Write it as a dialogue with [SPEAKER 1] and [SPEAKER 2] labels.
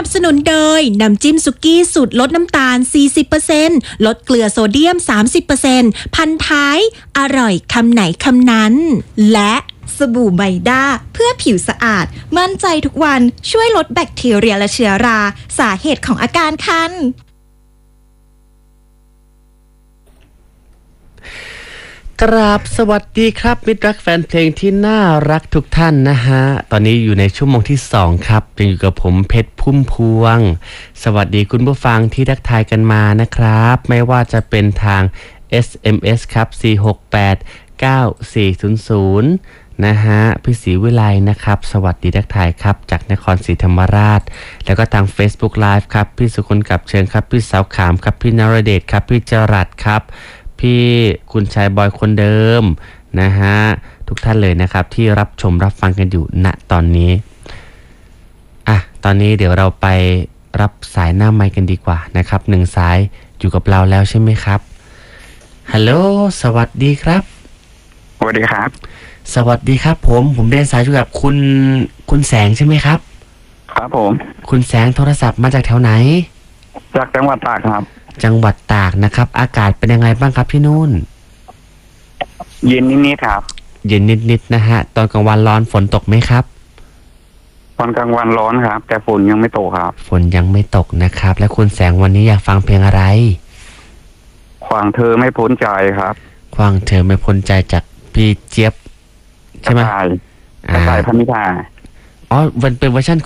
[SPEAKER 1] นับสนุนโดยน้ำจิ้มสุกี้สูตรลดน้ำตาล 40% ลดเกลือโซเดียม 30% พันท้ายอร่อยคำไหนคำนั้นและสบู่ไบด้าเพื่อผิวสะอาดมั่นใจทุกวันช่วยลดแบคทีเรียและเชื้อราสาเหตุของอาการคัน
[SPEAKER 2] กราบสวัสดีครับมิตรรักแฟนเพลงที่น่ารักทุกท่านนะฮะตอนนี้อยู่ในชั่วโมงที่2ครับยังอยู่กับผมเพชรพุ่มพวงสวัสดีคุณผู้ฟังที่ทักทายกันมานะครับไม่ว่าจะเป็นทาง SMS ครับ4689400นะฮะพี่ศรีวิไลนะครับสวัสดีทักทายครับจากนครศรีธรรมราชแล้วก็ทาง Facebook Live ครับพี่สุคนกับเชิญครับพี่สาวขามครับพี่นรเดชครับพี่จรัสครับพี่คุณชายบอยคนเดิมนะฮะทุกท่านเลยนะครับที่รับชมรับฟังกันอยู่ณตอนนี้ตอนนี้เดี๋ยวเราไปรับสายหน้าไมค์กันดีกว่านะครับ1สายอยู่กับเราแล้วใช่ไหมครับฮัลโหลสวัสดีครับ
[SPEAKER 3] สวัสดีครับ
[SPEAKER 2] สวัสดีครับผมเรียนสายอยู่กับคุณแสงใช่ไหมครับ
[SPEAKER 3] ครับผม
[SPEAKER 2] คุณแสงโทรศัพท์มาจากแถวไหน
[SPEAKER 3] จากจังหวัดตากครับ
[SPEAKER 2] จังหวัดตากนะครับอากาศเป็นยังไงบ้างครับที่นู่น
[SPEAKER 3] เย็นนิดๆครับ
[SPEAKER 2] เย็นนิดๆนะฮะตอนกลางวันร้อนฝนตกไหมครับ
[SPEAKER 3] ตอนกลางวันร้อนครับแต่ฝนยังไม่ตกครับ
[SPEAKER 2] ฝนยังไม่ตกนะครับและคุณแสงวันนี้อยากฟังเพลงอะไร
[SPEAKER 3] ขวางเธอไม่พ้นใจครับ
[SPEAKER 2] ขวางเธอไม่พ้นใจจากพี่เจี๊ยบใช่ไหม
[SPEAKER 3] กระต่ายพนิธา
[SPEAKER 2] อ๋อเป็นเวอร์ชัน